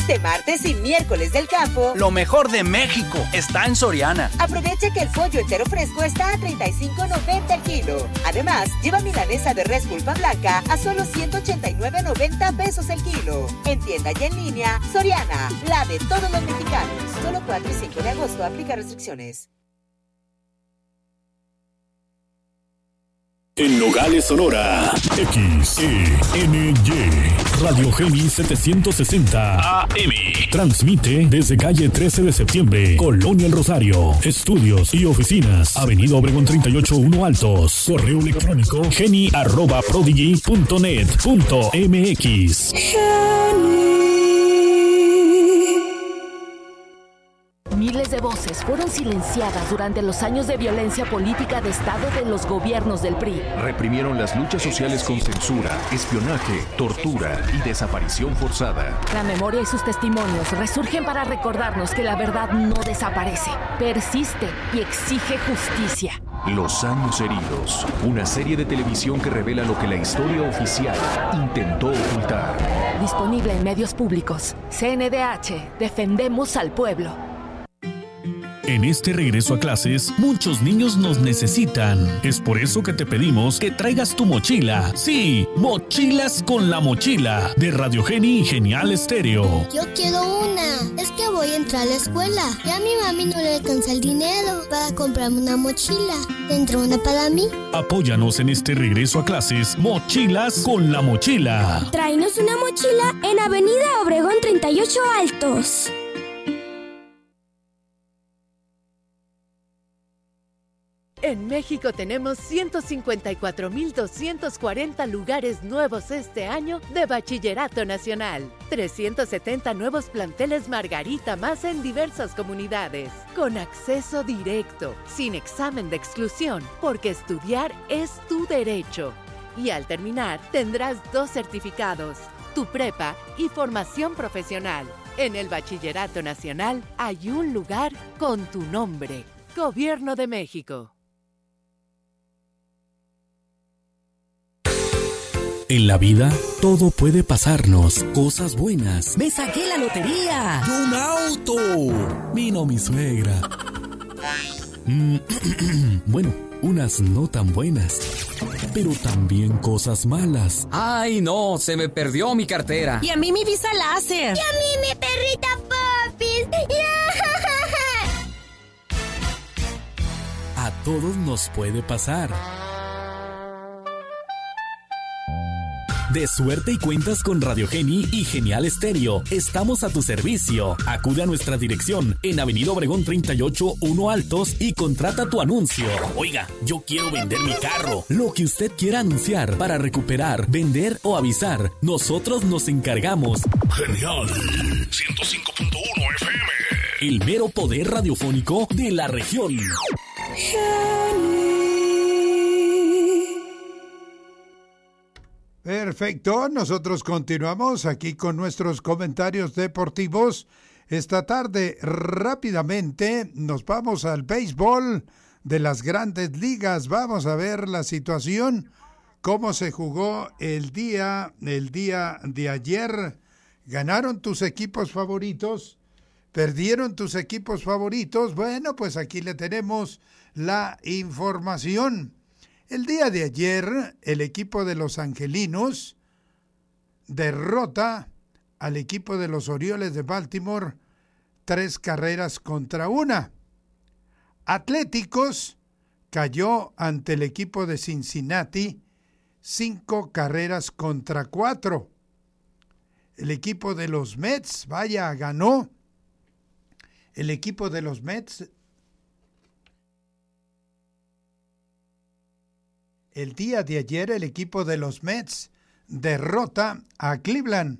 Este martes y miércoles del campo, lo mejor de México está en Soriana. Aprovecha que el pollo entero fresco está a $35.90 el kilo. Además, lleva milanesa de res pulpa blanca a solo $189.90 el kilo. En tienda y en línea, Soriana, la de todos los mexicanos. Solo 4 y 5 de agosto, aplica restricciones. En Nogales, Sonora, XENY, Radio Geni 760 AM. Transmite desde calle 13 de septiembre, Colonia El Rosario. Estudios y oficinas, Avenida Obregón 38-1 Altos. Correo electrónico geni@prodigy.net.mx. Miles de voces fueron silenciadas durante los años de violencia política de Estado de los gobiernos del PRI. Reprimieron las luchas sociales con censura, espionaje, tortura y desaparición forzada. La memoria y sus testimonios resurgen para recordarnos que la verdad no desaparece, persiste y exige justicia. Los años heridos, una serie de televisión que revela lo que la historia oficial intentó ocultar. Disponible en medios públicos. CNDH, defendemos al pueblo. En este regreso a clases, muchos niños nos necesitan. Es por eso que te pedimos que traigas tu mochila. Sí, Mochilas con la Mochila, de Radio Geni y Genial Estéreo. Yo quiero una. Es que voy a entrar a la escuela. Y a mi mami no le alcanza el dinero para comprarme una mochila. ¿Tendrá una para mí? Apóyanos en este regreso a clases, Mochilas con la Mochila. Tráenos una mochila en Avenida Obregón 38 Altos. En México tenemos 154,240 lugares nuevos este año de Bachillerato Nacional. 370 nuevos planteles Margarita más en diversas comunidades. Con acceso directo, sin examen de exclusión, porque estudiar es tu derecho. Y al terminar, tendrás 2 certificados, tu prepa y formación profesional. En el Bachillerato Nacional hay un lugar con tu nombre. Gobierno de México. En la vida, todo puede pasarnos. Cosas buenas. ¡Me saqué la lotería! ¡Y un auto! Vino mi suegra. Bueno, unas no tan buenas, pero también cosas malas. ¡Ay, no! Se me perdió mi cartera. Y a mí mi visa láser. Y a mí mi perrita Popis. A todos nos puede pasar. De suerte y cuentas con Radio Geni y Genial Estéreo. Estamos a tu servicio. Acude a nuestra dirección en Avenida Obregón 38-1 Altos y contrata tu anuncio. Oiga, yo quiero vender mi carro. Lo que usted quiera anunciar para recuperar, vender o avisar, nosotros nos encargamos. Genial 105.1 FM. El mero poder radiofónico de la región. Perfecto, nosotros continuamos aquí con nuestros comentarios deportivos. Esta tarde rápidamente nos vamos al béisbol de las grandes ligas. Vamos a ver la situación, cómo se jugó el día de ayer. ¿Ganaron tus equipos favoritos? ¿Perdieron tus equipos favoritos? Bueno, pues aquí le tenemos la información. El día de ayer, el equipo de los Angelinos derrota al equipo de los Orioles de Baltimore 3-1. Atléticos cayó ante el equipo de Cincinnati 5-4. El equipo de los Mets, ganó. El equipo de los Mets. El día de ayer, el equipo de los Mets derrota a Cleveland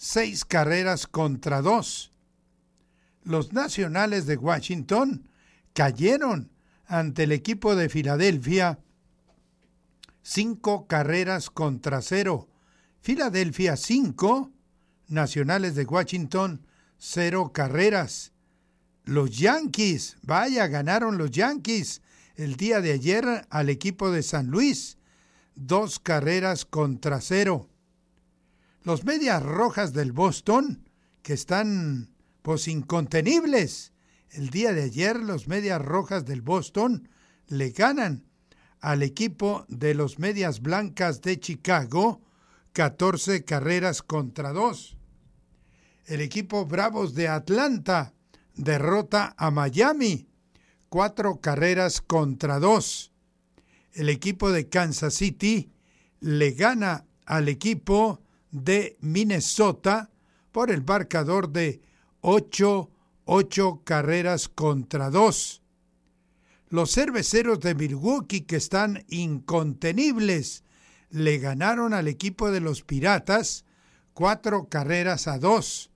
6-2. Los Nacionales de Washington cayeron ante el equipo de Filadelfia 5-0. Filadelfia 5, Nacionales de Washington 0 carreras. Los Yankees, ganaron los Yankees el día de ayer al equipo de San Luis, 2-0. Los Medias Rojas del Boston que están pues incontenibles. El día de ayer los Medias Rojas del Boston le ganan al equipo de los Medias Blancas de Chicago 14 carreras contra 2. El equipo Bravos de Atlanta derrota a Miami 4 carreras contra 2. El equipo de Kansas City le gana al equipo de Minnesota por el marcador de 8 carreras contra 2. Los Cerveceros de Milwaukee, que están incontenibles, le ganaron al equipo de los Piratas 4 carreras a 2.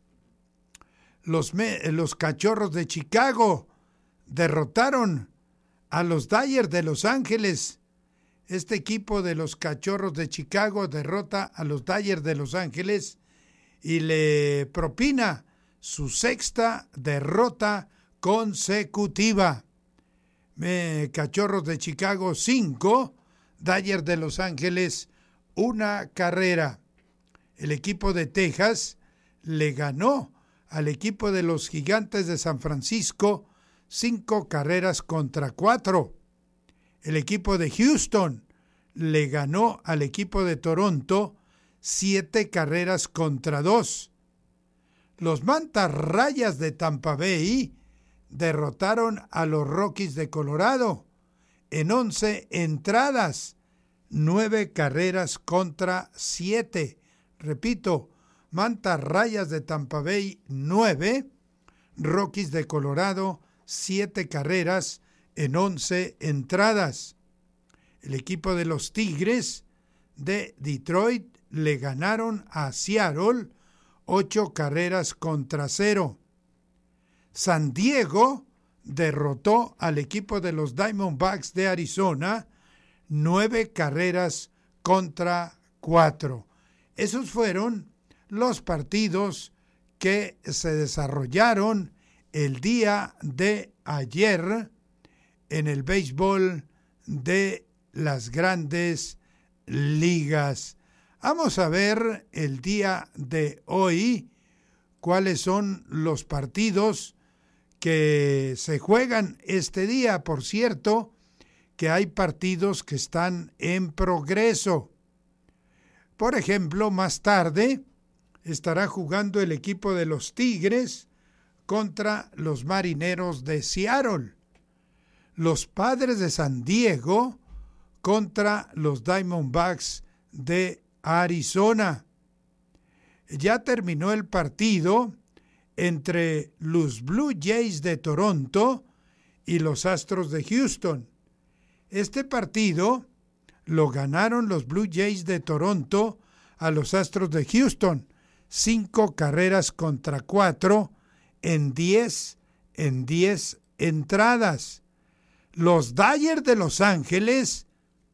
Los Cachorros de Chicago derrotaron a los Dodgers de Los Ángeles. Este equipo de los Cachorros de Chicago derrota a los Dodgers de Los Ángeles y le propina su 6ª derrota consecutiva. Cachorros de Chicago 5, Dodgers de Los Ángeles 1 carrera. El equipo de Texas le ganó al equipo de los Gigantes de San Francisco 5 carreras contra 4. El equipo de Houston le ganó al equipo de Toronto 7 carreras contra 2. Los Mantarrayas de Tampa Bay derrotaron a los Rockies de Colorado en 11 entradas, 9 carreras contra 7. Repito, Mantarrayas de Tampa Bay 9, Rockies de Colorado 7 carreras en 11 entradas. El equipo de los Tigres de Detroit le ganaron a Seattle 8 carreras contra 0. San Diego derrotó al equipo de los Diamondbacks de Arizona 9 carreras contra 4. Esos fueron los partidos que se desarrollaron el día de ayer en el béisbol de las Grandes Ligas. Vamos a ver el día de hoy cuáles son los partidos que se juegan este día. Por cierto, que hay partidos que están en progreso. Por ejemplo, más tarde estará jugando el equipo de los Tigres contra los Marineros de Seattle. Los Padres de San Diego contra los Diamondbacks de Arizona. Ya terminó el partido entre los Blue Jays de Toronto y los Astros de Houston. Este partido lo ganaron los Blue Jays de Toronto a los Astros de Houston, 5 carreras contra 4 en 10 entradas. Los Dodgers de Los Ángeles,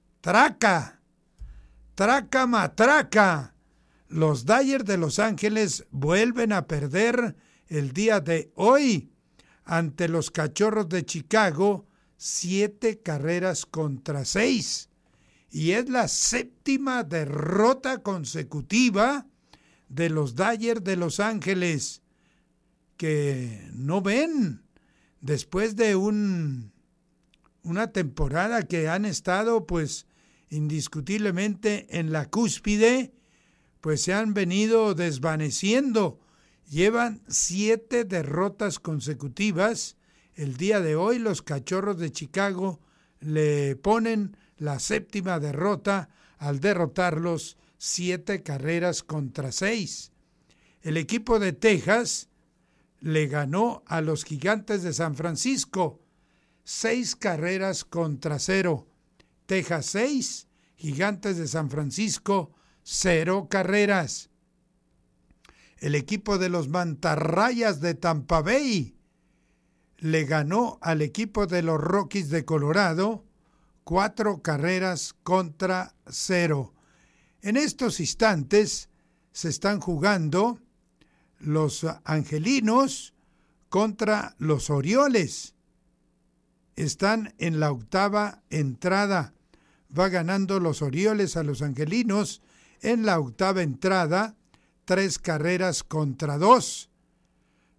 matraca. Los Dodgers de Los Ángeles vuelven a perder el día de hoy ante los Cachorros de Chicago, 7 carreras contra 6. Y es la 7ª derrota consecutiva de los Dodgers de Los Ángeles, que no ven, después de una temporada que han estado pues indiscutiblemente en la cúspide, pues se han venido desvaneciendo. Llevan 7 derrotas consecutivas. El día de hoy los Cachorros de Chicago le ponen la 7ª derrota al derrotarlos 7 carreras contra 6. El equipo de Texas le ganó a los Gigantes de San Francisco 6 carreras contra 0. Texas 6, Gigantes de San Francisco 0 carreras. El equipo de los Mantarrayas de Tampa Bay le ganó al equipo de los Rockies de Colorado 4 carreras contra 0. En estos instantes se están jugando los Angelinos contra los Orioles. Están en la 8ª entrada. Va ganando los Orioles a los Angelinos en la 8ª entrada, 3 carreras contra 2.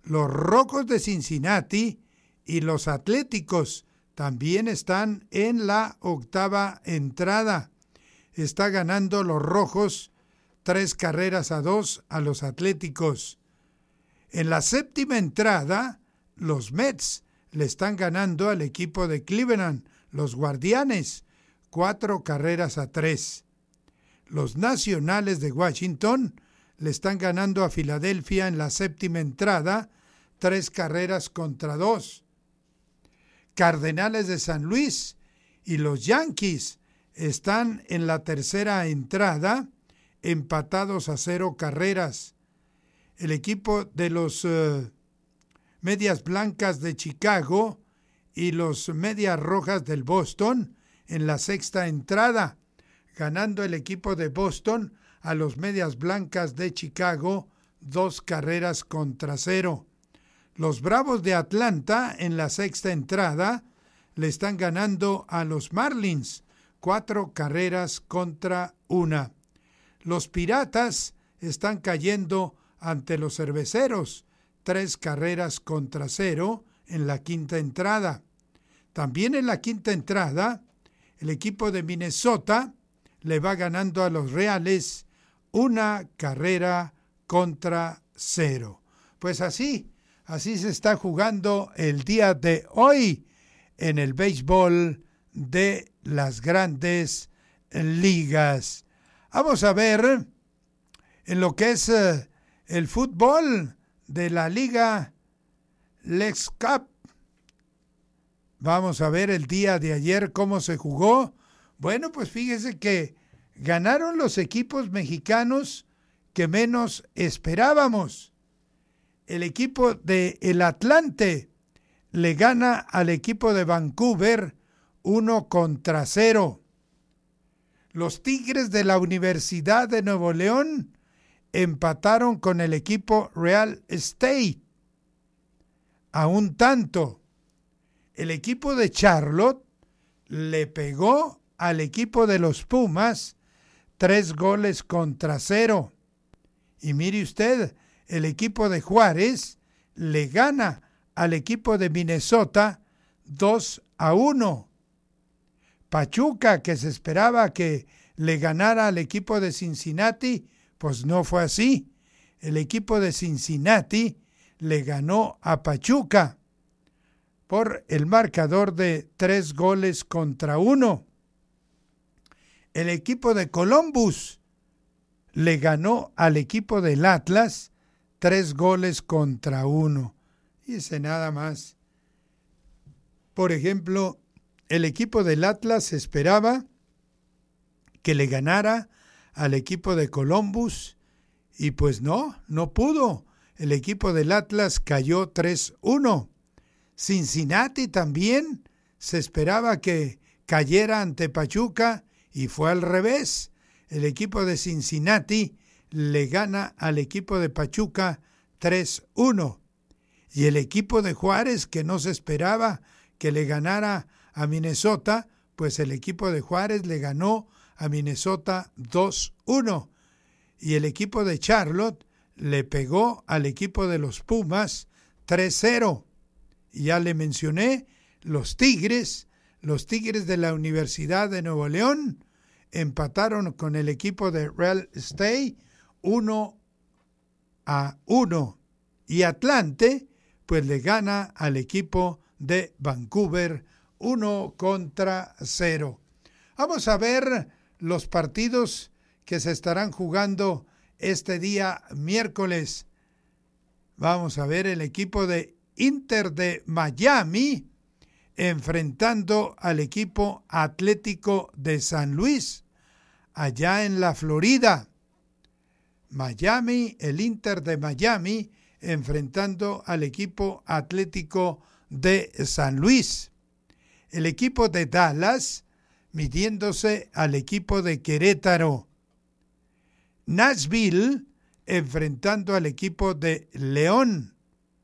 Los Rojos de Cincinnati y los Atléticos también están en la octava entrada. Está ganando los Rojos 3-2 a los Atléticos. En la séptima entrada, los Mets le están ganando al equipo de Cleveland, los Guardianes, 4-3. Los Nacionales de Washington le están ganando a Filadelfia en la séptima entrada, 3-2. Cardenales de San Luis y los Yankees están en la tercera entrada, empatados a 0 carreras. El equipo de los Medias Blancas de Chicago y los Medias Rojas del Boston en la sexta entrada, ganando el equipo de Boston a los Medias Blancas de Chicago 2-0. Los Bravos de Atlanta en la sexta entrada le están ganando a los Marlins 4-1. Los Piratas están cayendo ante los Cerveceros 3-0 en la quinta entrada. También en la quinta entrada, el equipo de Minnesota le va ganando a los Reales 1-0. Pues así se está jugando el día de hoy en el béisbol de las Grandes Ligas. Vamos a ver en lo que es el fútbol de la Liga Leagues Cup. Vamos a ver el día de ayer cómo se jugó. Bueno, pues fíjese que ganaron los equipos mexicanos que menos esperábamos. El equipo de el Atlante le gana al equipo de Vancouver 1-0. Los Tigres de la Universidad de Nuevo León empataron con el equipo Real Estate a 1-1. El equipo de Charlotte le pegó al equipo de los Pumas 3-0. Y mire usted, el equipo de Juárez le gana al equipo de Minnesota 2-1. Pachuca, que se esperaba que le ganara al equipo de Cincinnati, pues no fue así. El equipo de Cincinnati le ganó a Pachuca por el marcador de 3-1. El equipo de Columbus le ganó al equipo del Atlas 3-1. Y ese nada más. Por ejemplo, el equipo del Atlas esperaba que le ganara al equipo de Columbus y pues no pudo. El equipo del Atlas cayó 3-1. Cincinnati también se esperaba que cayera ante Pachuca y fue al revés. El equipo de Cincinnati le gana al equipo de Pachuca 3-1. Y el equipo de Juárez, que no se esperaba que le ganara a Minnesota, pues el equipo de Juárez le ganó a Minnesota 2-1. Y el equipo de Charlotte le pegó al equipo de los Pumas 3-0. Y ya le mencioné, los Tigres de la Universidad de Nuevo León empataron con el equipo de Real Estate 1-1. Y Atlante, pues le gana al equipo de Vancouver 1-0. Vamos a ver los partidos que se estarán jugando este día miércoles. Vamos a ver el equipo de Inter de Miami enfrentando al equipo Atlético de San Luis allá en la Florida. El Inter de Miami enfrentando al equipo Atlético de San Luis. El equipo de Dallas midiéndose al equipo de Querétaro. Nashville enfrentando al equipo de León.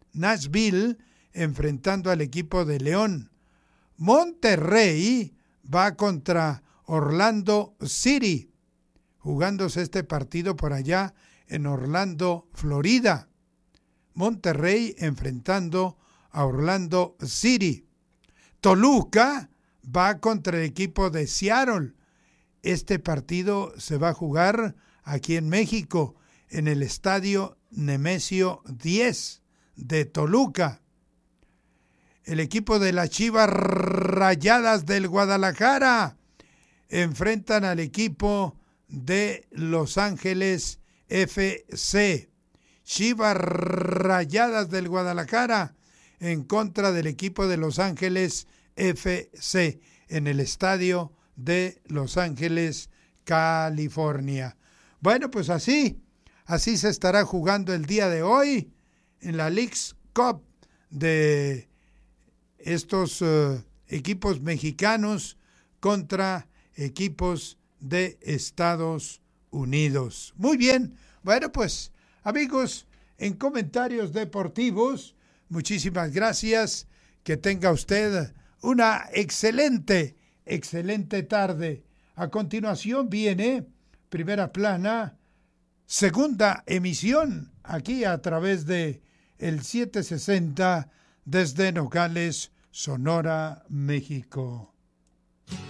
Monterrey va contra Orlando City, jugándose este partido por allá en Orlando, Florida. Monterrey enfrentando a Orlando City. Toluca va contra el equipo de Seattle. Este partido se va a jugar aquí en México, en el estadio Nemesio 10 de Toluca. El equipo de las Chivas Rayadas del Guadalajara enfrentan al equipo de Los Ángeles FC. Chivas Rayadas del Guadalajara en contra del equipo de Los Ángeles FC en el estadio de Los Ángeles, California. Bueno, pues así se estará jugando el día de hoy en la Leagues Cup de estos equipos mexicanos contra equipos de Estados Unidos. Muy bien, bueno pues amigos, en comentarios deportivos, muchísimas gracias, que tenga usted una excelente tarde. A continuación viene Primera Plana, segunda emisión, aquí a través de el 760 desde Nogales, Sonora, México.